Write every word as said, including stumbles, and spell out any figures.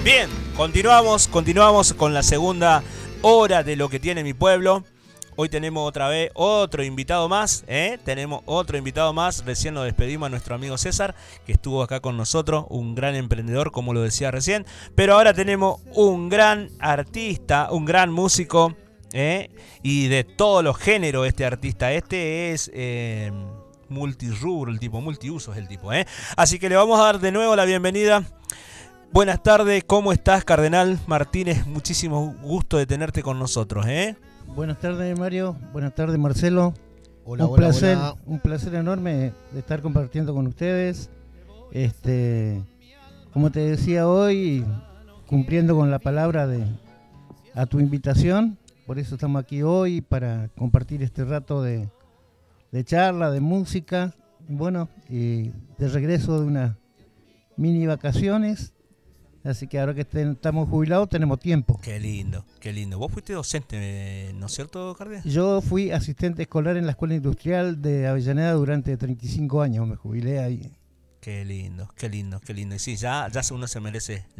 Bien, continuamos, continuamos con la segunda hora de Lo que tiene mi pueblo. Hoy tenemos otra vez otro invitado más, ¿eh? Tenemos otro invitado más. Recién nos despedimos a nuestro amigo César, que estuvo acá con nosotros, un gran emprendedor, como lo decía recién. Pero ahora tenemos un gran artista, un gran músico, ¿eh? Y de todos los géneros este artista. Este es eh, multirrubro, el tipo, multiuso es el tipo, ¿eh? Así que le vamos a dar de nuevo la bienvenida. Buenas tardes, ¿cómo estás, Cardenal Martínez? Muchísimo gusto de tenerte con nosotros, ¿eh? Buenas tardes, Mario. Buenas tardes, Marcelo. Hola, un hola, placer, hola. Un placer enorme de estar compartiendo con ustedes. Este, como te decía hoy, cumpliendo con la palabra de a tu invitación. Por eso estamos aquí hoy para compartir este rato de, de charla, de música. Bueno, y de regreso de unas mini vacaciones. Así que ahora que estamos jubilados tenemos tiempo. Qué lindo, qué lindo. Vos fuiste docente, ¿no es cierto, Cardia? Yo fui asistente escolar en la Escuela Industrial de Avellaneda durante treinta y cinco años, me jubilé ahí. Qué lindo, qué lindo, qué lindo. Y sí, ya, ya uno se merece